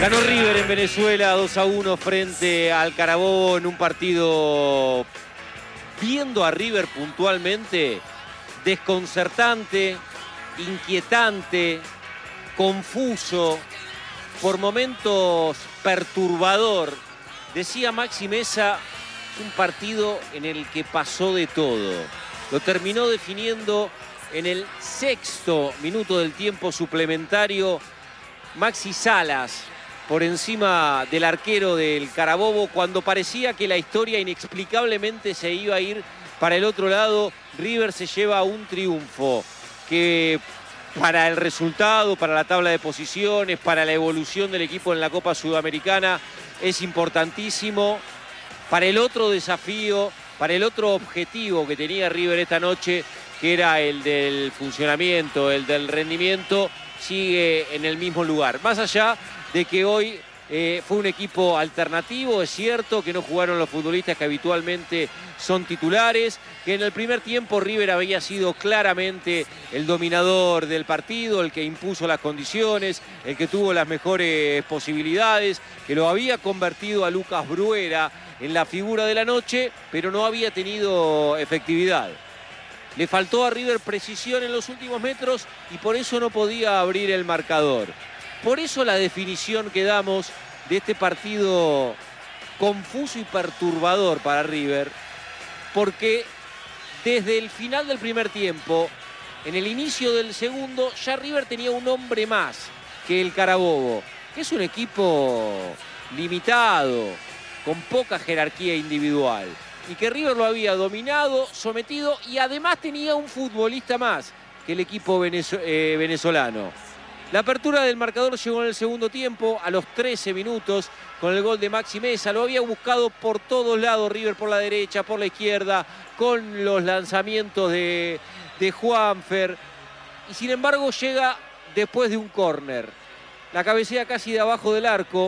Ganó River en Venezuela 2-1 frente al Carabobo en un partido, viendo a River puntualmente, desconcertante, inquietante, confuso, por momentos perturbador. Decía Maxi Meza, un partido en el que pasó de todo. Lo terminó definiendo en el 6º minuto del tiempo suplementario Maxi Salas, por encima del arquero del Carabobo, cuando parecía que la historia inexplicablemente se iba a ir para el otro lado. River se lleva un triunfo que, para el resultado, para la tabla de posiciones, para la evolución del equipo en la Copa Sudamericana, es importantísimo. Para el otro desafío, para el otro objetivo que tenía River esta noche, que era el del funcionamiento, el del rendimiento, sigue en el mismo lugar. Más allá de que hoy fue un equipo alternativo, es cierto que no jugaron los futbolistas que habitualmente son titulares, que en el primer tiempo River había sido claramente el dominador del partido, el que impuso las condiciones, el que tuvo las mejores posibilidades, que lo había convertido a Lucas Bruera en la figura de la noche, pero no había tenido efectividad. Le faltó a River precisión en los últimos metros y por eso no podía abrir el marcador. Por eso la definición que damos de este partido confuso y perturbador para River, porque desde el final del primer tiempo, en el inicio del segundo, ya River tenía un hombre más que el Carabobo, que es un equipo limitado, con poca jerarquía individual, y que River lo había dominado, sometido, y además tenía un futbolista más que el equipo venezolano. La apertura del marcador llegó en el segundo tiempo, a los 13 minutos, con el gol de Maxi Meza. Lo había buscado por todos lados River, por la derecha, por la izquierda, con los lanzamientos de Juanfer. Y sin embargo llega después de un córner. La cabecea casi de abajo del arco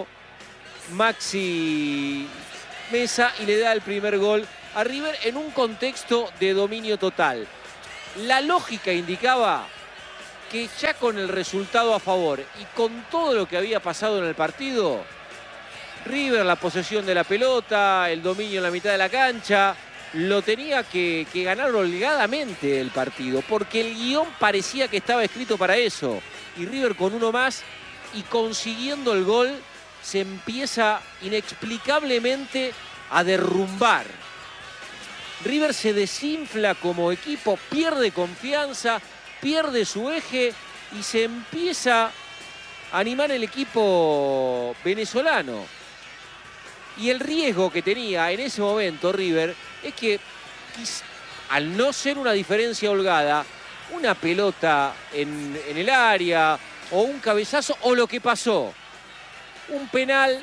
Maxi Meza y le da el primer gol a River en un contexto de dominio total. La lógica indicaba que ya con el resultado a favor y con todo lo que había pasado en el partido, River, la posesión de la pelota, el dominio en la mitad de la cancha, lo tenía que ganar holgadamente el partido, porque el guión parecía que estaba escrito para eso. Y River con uno más y consiguiendo el gol se empieza inexplicablemente a derrumbar. River se desinfla como equipo, pierde confianza, pierde su eje y se empieza a animar el equipo venezolano. Y el riesgo que tenía en ese momento River es que, al no ser una diferencia holgada, una pelota en el área o un cabezazo o lo que pasó, un penal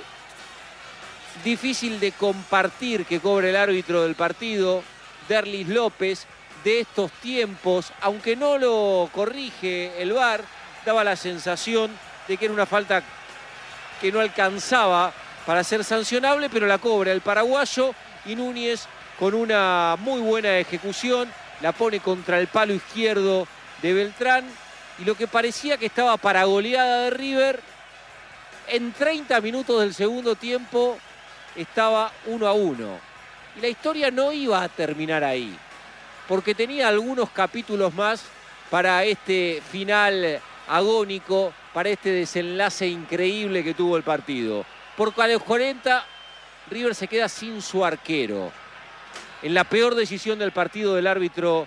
difícil de compartir que cobra el árbitro del partido, Derlis López, de estos tiempos, aunque no lo corrige el VAR, daba la sensación de que era una falta que no alcanzaba para ser sancionable, pero la cobra el paraguayo y Núñez, con una muy buena ejecución, la pone contra el palo izquierdo de Beltrán, y lo que parecía que estaba para goleada de River, en 30 minutos del segundo tiempo estaba 1-1. Y la historia no iba a terminar ahí, porque tenía algunos capítulos más para este final agónico, para este desenlace increíble que tuvo el partido. Porque a los 40 River se queda sin su arquero. En la peor decisión del partido del árbitro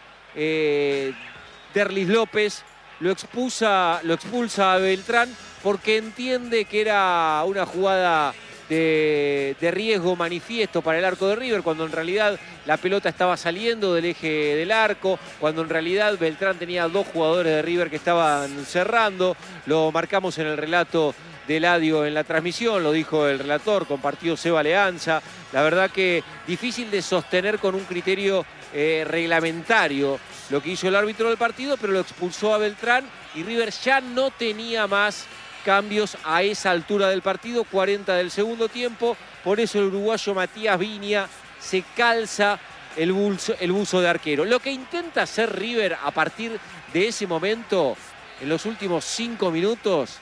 Derlis López, lo expulsa a Beltrán porque entiende que era una jugada de riesgo manifiesto para el arco de River, cuando en realidad la pelota estaba saliendo del eje del arco, cuando en realidad Beltrán tenía dos jugadores de River que estaban cerrando. Lo marcamos en el relato de Eladio en la transmisión, lo dijo el relator, compartió Seba Leanza. La verdad que difícil de sostener con un criterio reglamentario lo que hizo el árbitro del partido, pero lo expulsó a Beltrán y River ya no tenía más cambios a esa altura del partido, 40 del segundo tiempo. Por eso el uruguayo Matías Viña se calza el buzo de arquero. Lo que intenta hacer River a partir de ese momento, en los últimos 5 minutos,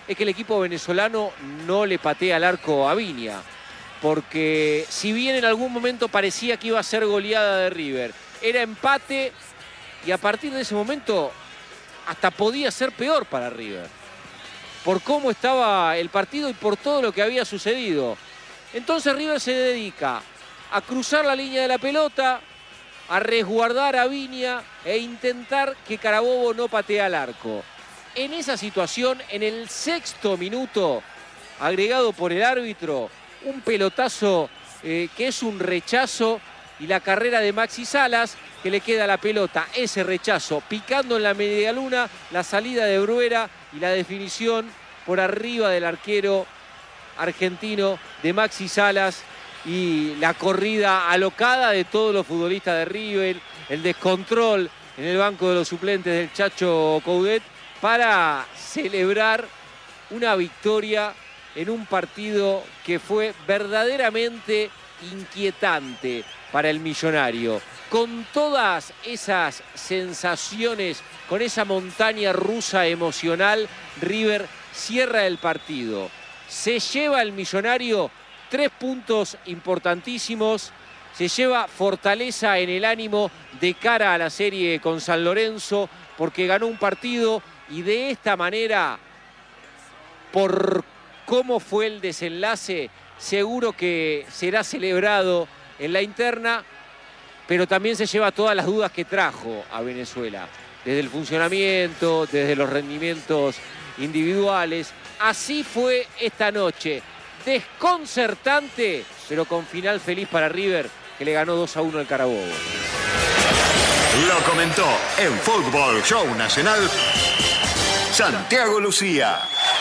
es que el equipo venezolano no le patea al arco a Viña. Porque si bien en algún momento parecía que iba a ser goleada de River, era empate y a partir de ese momento hasta podía ser peor para River. Por cómo estaba el partido y por todo lo que había sucedido. Entonces River se dedica a cruzar la línea de la pelota, a resguardar a Viña e intentar que Carabobo no patee al arco. En esa situación, en el 6º minuto, agregado por el árbitro, un pelotazo que es un rechazo y la carrera de Maxi Salas, que le queda la pelota, ese rechazo, picando en la medialuna, la salida de Bruera y la definición por arriba del arquero argentino de Maxi Salas y la corrida alocada de todos los futbolistas de River, el descontrol en el banco de los suplentes del Chacho Coudet para celebrar una victoria en un partido que fue verdaderamente inquietante para el Millonario. Con todas esas sensaciones, con esa montaña rusa emocional, River cierra el partido. Se lleva el Millonario 3 puntos importantísimos, se lleva fortaleza en el ánimo de cara a la serie con San Lorenzo, porque ganó un partido y de esta manera, por cómo fue el desenlace, seguro que será celebrado en la interna, pero también se lleva todas las dudas que trajo a Venezuela, desde el funcionamiento, desde los rendimientos individuales. Así fue esta noche, desconcertante, pero con final feliz para River, que le ganó 2-1 al Carabobo. Lo comentó en Fútbol Show Nacional Santiago Lucía.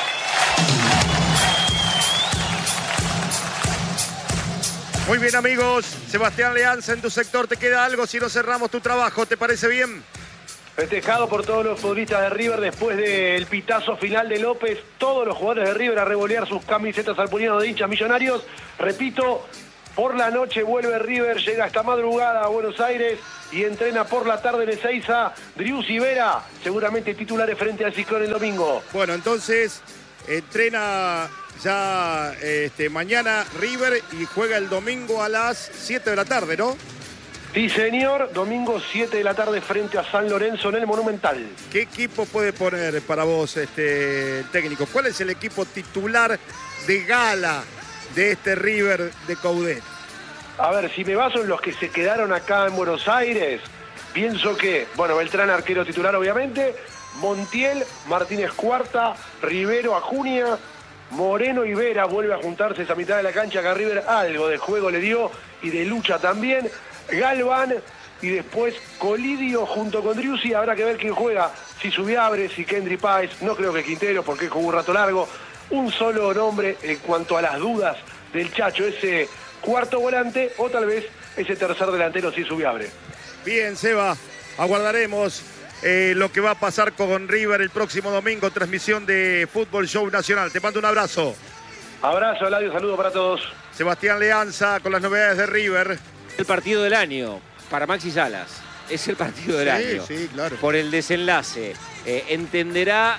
Muy bien, amigos. Sebastián Leanza, en tu sector te queda algo si no cerramos tu trabajo. ¿Te parece bien? Festejado por todos los futbolistas de River después del pitazo final de López. Todos los jugadores de River a revolear sus camisetas al puñado de hinchas Millonarios. Repito, por la noche vuelve River, llega esta madrugada a Buenos Aires y entrena por la tarde en Ezeiza. Driussi Vera, seguramente titulares frente al Ciclón el domingo. Bueno, entonces entrena ya mañana River y juega el domingo a las 7 de la tarde, ¿no? Sí, señor. Domingo 7 de la tarde frente a San Lorenzo en el Monumental. ¿Qué equipo puede poner para vos el técnico? ¿Cuál es el equipo titular de gala de este River de Coudet? A ver, si me baso en los que se quedaron acá en Buenos Aires, pienso que, bueno, Beltrán arquero titular obviamente, Montiel, Martínez Cuarta, Rivero, Acuña, Moreno y Vera vuelve a juntarse esa mitad de la cancha que a River algo de juego le dio y de lucha también. Galván y después Colidio junto con Driussi. Habrá que ver quién juega, si Subiabre, si Kendry Páez. No creo que Quintero porque jugó un rato largo. Un solo nombre en cuanto a las dudas del Chacho, ese cuarto volante o tal vez ese tercer delantero si Subiabre. Bien, Seba, aguardaremos lo que va a pasar con River el próximo domingo, transmisión de Fútbol Show Nacional. Te mando un abrazo. Abrazo, Eladio, saludo para todos. Sebastián Leanza con las novedades de River. El partido del año para Maxi Salas. Es el partido del año. Sí, claro. Por el desenlace. Entenderá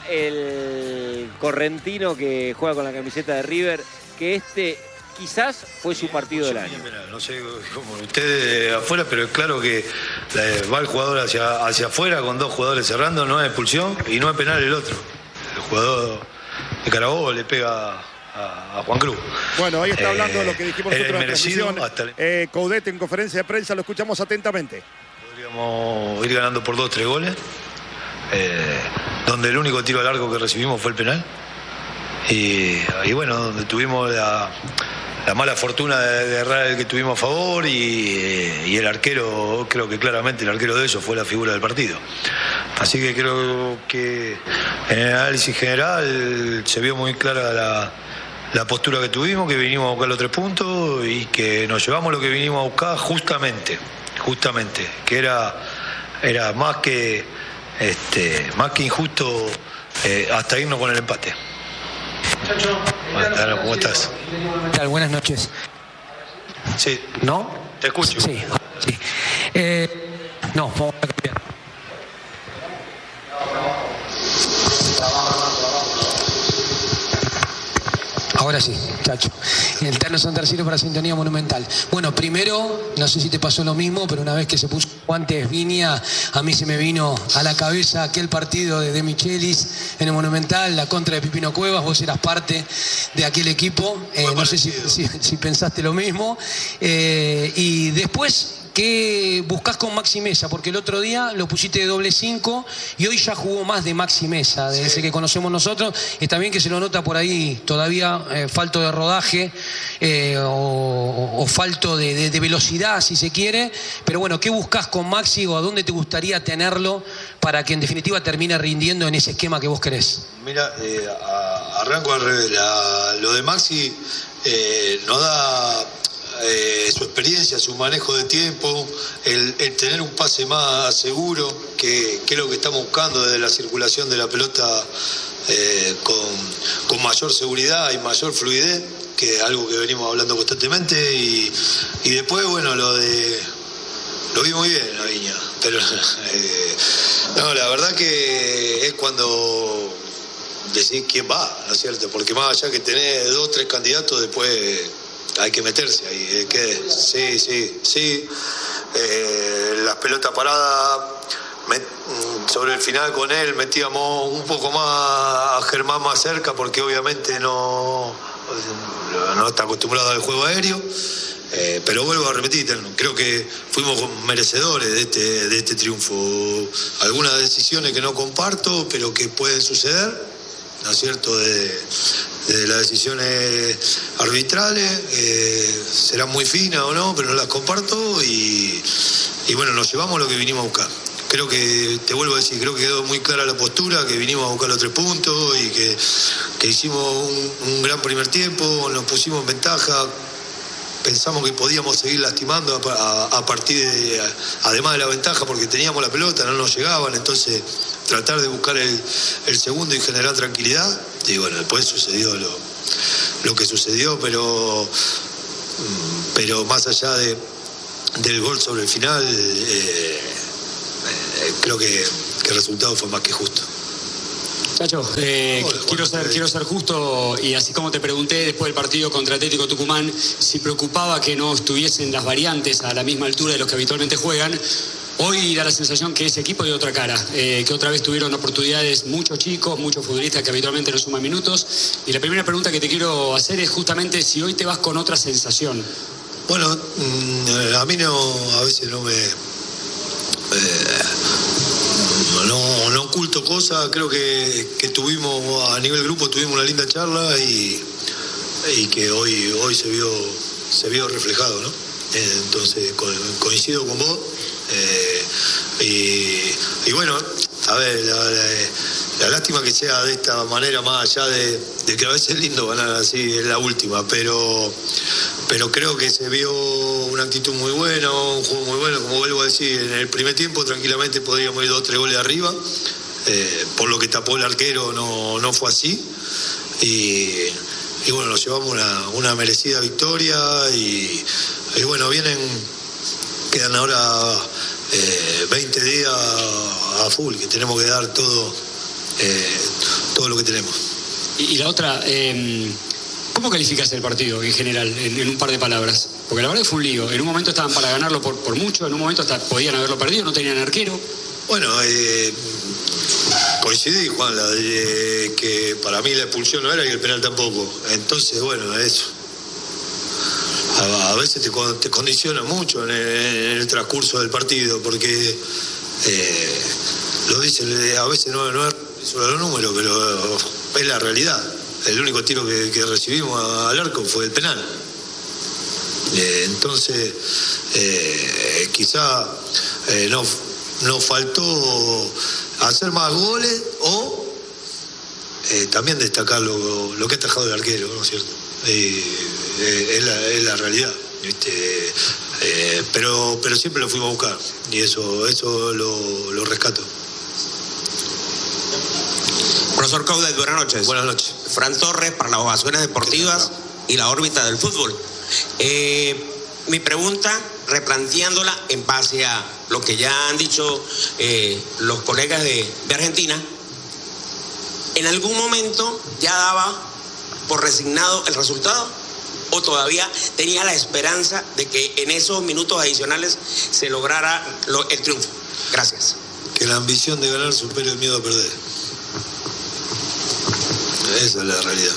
el correntino que juega con la camiseta de River que quizás fue su partido del año. No sé como ustedes afuera, pero es claro que va el jugador hacia afuera con dos jugadores cerrando, no es expulsión y no es penal el otro. El jugador de Carabobo le pega a Juan Cruz. Bueno, ahí está hablando de lo que dijimos nosotros en la transmisión. Hasta Coudet en conferencia de prensa, lo escuchamos atentamente. Podríamos ir ganando por 2-3 goles, donde el único tiro al arco que recibimos fue el penal. Y bueno, donde tuvimos la mala fortuna de errar el que tuvimos a favor y el arquero, creo que claramente el arquero de ellos fue la figura del partido. Así que creo que en el análisis general se vio muy clara la postura que tuvimos, que vinimos a buscar los 3 puntos y que nos llevamos lo que vinimos a buscar justamente, que era más que injusto hasta irnos con el empate. Chacho, ¿cómo estás? ¿Qué tal? Buenas noches. Sí. ¿No? Te escucho. Sí. No, vamos a cambiar. Ahora sí, Chacho. El Tano Santarciero para Sintonía Monumental. Bueno, primero, no sé si te pasó lo mismo, pero una vez que se puso guantes Viña, a mí se me vino a la cabeza aquel partido de Michelis en el Monumental, la contra de Pipino Cuevas. Vos eras parte de aquel equipo. No sé si pensaste lo mismo. Y después, ¿qué buscás con Maxi Mesa? Porque el otro día lo pusiste de doble 5 y hoy ya jugó más de Maxi Mesa, de ese que conocemos nosotros. Está bien que se lo nota por ahí todavía falto de rodaje o falto de velocidad, si se quiere. Pero bueno, ¿qué buscás con Maxi o a dónde te gustaría tenerlo para que en definitiva termine rindiendo en ese esquema que vos querés? Mira, arranco al revés. Lo de Maxi nos da... su experiencia, su manejo de tiempo, el tener un pase más seguro, que es lo que estamos buscando desde la circulación de la pelota con mayor seguridad y mayor fluidez, que es algo que venimos hablando constantemente. Y después, bueno, lo vi muy bien la Viña, pero no, la verdad que es cuando decís quién va, ¿no es cierto? Porque más allá que tenés 2 o 3 candidatos, después hay que meterse ahí. Sí. Las pelotas paradas, sobre el final con él metíamos un poco más a Germán más cerca, porque obviamente no está acostumbrado al juego aéreo. Pero vuelvo a repetir, creo que fuimos merecedores de este triunfo. Algunas decisiones que no comparto, pero que pueden suceder, ¿no es cierto?, de las decisiones arbitrales, serán muy finas o no, pero no las comparto y bueno, nos llevamos lo que vinimos a buscar. Creo que, te vuelvo a decir, creo que quedó muy clara la postura, que vinimos a buscar los 3 puntos y que hicimos un gran primer tiempo, nos pusimos en ventaja, pensamos que podíamos seguir lastimando a partir de, además de la ventaja, porque teníamos la pelota, no nos llegaban, entonces tratar de buscar el segundo y generar tranquilidad. Y bueno, después sucedió lo que sucedió, pero más allá del gol sobre el final, creo que el resultado fue más que justo. Chacho, quiero ser justo, y así como te pregunté después del partido contra Atlético Tucumán si preocupaba que no estuviesen las variantes a la misma altura de los que habitualmente juegan, hoy da la sensación que ese equipo dio otra cara, que otra vez tuvieron oportunidades muchos chicos, muchos futbolistas que habitualmente no suman minutos. Y la primera pregunta que te quiero hacer es justamente si hoy te vas con otra sensación. Bueno, a mí a veces no me... No oculto cosas. Creo que tuvimos, a nivel grupo, tuvimos una linda charla y que hoy se vio reflejado, ¿no? Entonces coincido con vos. Y bueno, a ver, la lástima que sea de esta manera, más allá de que a veces es lindo ganar así, es la última, pero creo que se vio una actitud muy buena, un juego muy bueno. Como vuelvo a decir, en el primer tiempo tranquilamente podríamos ir 2 o 3 goles arriba, por lo que tapó el arquero no fue así, y bueno, nos llevamos una merecida victoria y bueno, quedan ahora 20 días a full, que tenemos que dar todo lo que tenemos. Y la otra, ¿cómo calificas el partido en general, en un par de palabras? Porque la verdad que fue un lío. En un momento estaban para ganarlo por mucho, en un momento hasta podían haberlo perdido, no tenían arquero. Bueno, coincidí, Juan, que para mí la expulsión no era y el penal tampoco. Entonces, bueno, eso. A veces te condiciona mucho en el transcurso del partido, porque lo dice, a veces no es solo los números, pero es la realidad. El único tiro que recibimos al arco fue el penal. Entonces, quizá nos faltó hacer más goles o también destacar lo que ha atajado el arquero, ¿no es cierto? Es la realidad, pero siempre lo fuimos a buscar y eso lo rescato. Profesor Coudet, buenas noches. Buenas noches. Fran Torres para las Ovaciones Deportivas y la órbita del fútbol. Mi pregunta, replanteándola en base a lo que ya han dicho los colegas de Argentina, en algún momento ya daba por resignado el resultado? ¿O todavía tenía la esperanza de que en esos minutos adicionales se lograra el triunfo? Gracias. Que la ambición de ganar supere el miedo a perder. Esa es la realidad.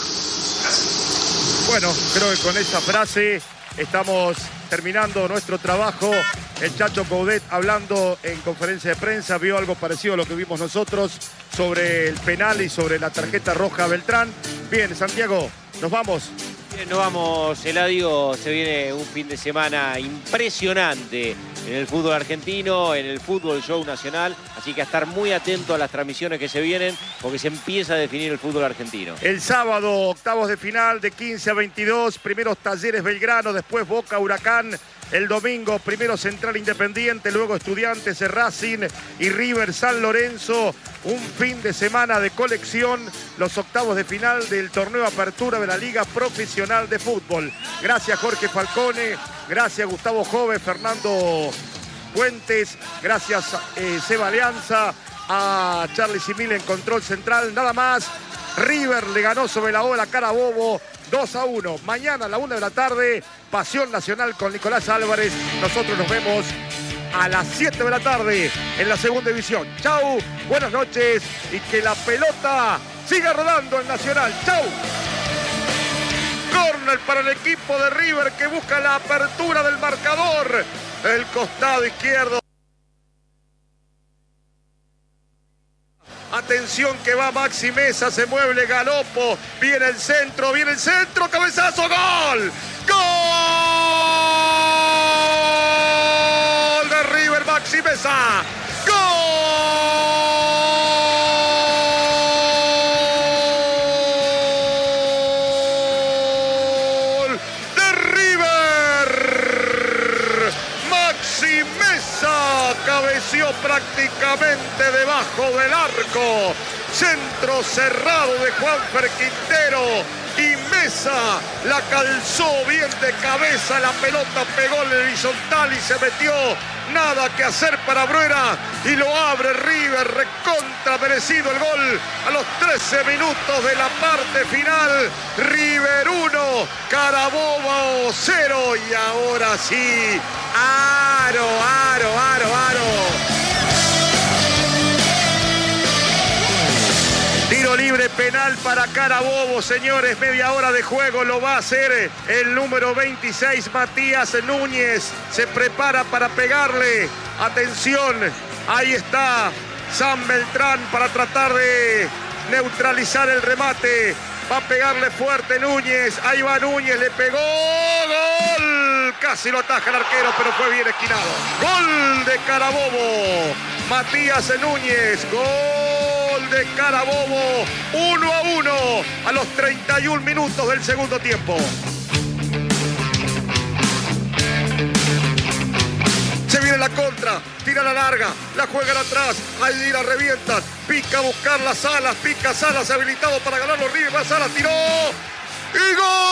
Bueno, creo que con esa frase estamos terminando nuestro trabajo. El Chacho Coudet, hablando en conferencia de prensa, vio algo parecido a lo que vimos nosotros sobre el penal y sobre la tarjeta roja a Beltrán. Bien, Santiago, nos vamos. Bien, nos vamos, Eladio. Se viene un fin de semana impresionante en el fútbol argentino, en el Fútbol Show Nacional. Así que a estar muy atento a las transmisiones que se vienen, porque se empieza a definir el fútbol argentino. El sábado, octavos de final de 15 a 22. Primeros Talleres Belgrano, después Boca Huracán. El domingo, primero Central Independiente, luego Estudiantes, Racing y River San Lorenzo. Un fin de semana de colección, los octavos de final del torneo Apertura de la Liga Profesional de Fútbol. Gracias Jorge Falcone, gracias Gustavo Jove, Fernando Puentes, gracias Seba Alianza, a Charlie Simil en control central. Nada más, River le ganó sobre la ola Carabobo 2-1. Mañana a la 1 de la tarde, Pasión Nacional con Nicolás Álvarez. Nosotros nos vemos a las 7 de la tarde en la segunda división. Chau, buenas noches y que la pelota siga rodando en Nacional. Chau. Corner para el equipo de River que busca la apertura del marcador. El costado izquierdo. Atención que va Maxi Mesa, se mueve Galopo, viene el centro, cabezazo, gol. ¡Gol de River, Maxi Mesa! ¡Gol de River! Maxi Mesa cabeció prácticamente debajo del arco. Centro cerrado de Juanfer Quintero y Mesa la calzó bien de cabeza. La pelota pegó en el horizontal y se metió. Nada que hacer para Bruera y lo abre River. Recontra merecido el gol a los 13 minutos de la parte final. River 1, Carabobo 0 y ahora sí, aro. Tiro libre penal para Carabobo, señores. Media hora de juego lo va a hacer el número 26, Matías Núñez. Se prepara para pegarle. Atención, ahí está San Beltrán para tratar de neutralizar el remate. Va a pegarle fuerte Núñez. Ahí va Núñez, le pegó. ¡Gol! Casi lo ataja el arquero, pero fue bien esquinado. Gol de Carabobo. Matías Núñez. Gol de Carabobo. 1-1 a los 31 minutos del segundo tiempo. Se viene la contra, tira la larga, la juegan atrás, ahí la revientan, pica a buscar las Salas, pica Salas habilitado para ganarlo, River, Salas tiró y ¡gol!